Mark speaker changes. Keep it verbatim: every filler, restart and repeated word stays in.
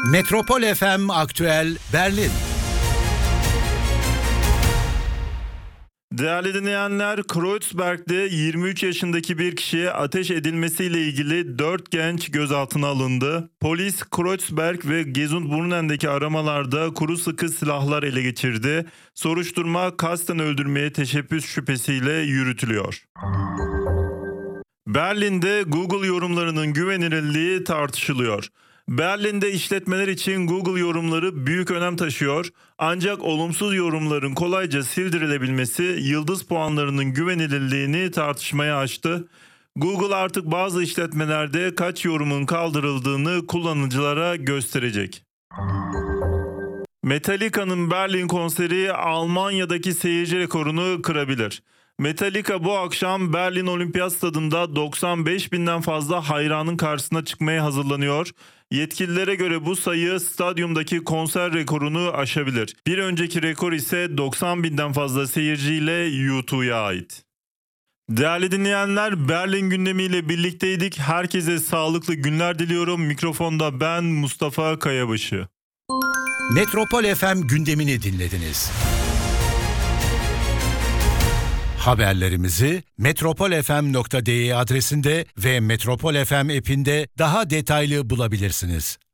Speaker 1: Metropol F M Aktüel Berlin.
Speaker 2: Değerli dinleyenler, Kreuzberg'de yirmi üç yaşındaki bir kişiye ateş edilmesiyle ilgili dört genç gözaltına alındı. Polis Kreuzberg ve Gesundbrunnen'deki aramalarda kuru sıkı silahlar ele geçirdi. Soruşturma kasten öldürmeye teşebbüs şüphesiyle yürütülüyor. Berlin'de Google yorumlarının güvenilirliği tartışılıyor. Berlin'de işletmeler için Google yorumları büyük önem taşıyor. Ancak olumsuz yorumların kolayca sildirilebilmesi yıldız puanlarının güvenilirliğini tartışmaya açtı. Google artık bazı işletmelerde kaç yorumun kaldırıldığını kullanıcılara gösterecek. Metallica'nın Berlin konseri Almanya'daki seyirci rekorunu kırabilir. Metallica bu akşam Berlin Olimpiyat Stadında doksan beş binden fazla hayranın karşısına çıkmaya hazırlanıyor. Yetkililere göre bu sayı stadyumdaki konser rekorunu aşabilir. Bir önceki rekor ise doksan binden fazla seyirciyle U iki'ya ait. Değerli dinleyenler, Berlin gündemiyle birlikteydik. Herkese sağlıklı günler diliyorum. Mikrofonda ben Mustafa Kayabaşı.
Speaker 1: Metropol F M gündemini dinlediniz. Haberlerimizi metropol f m nokta d e adresinde ve Metropol F M app'inde daha detaylı bulabilirsiniz.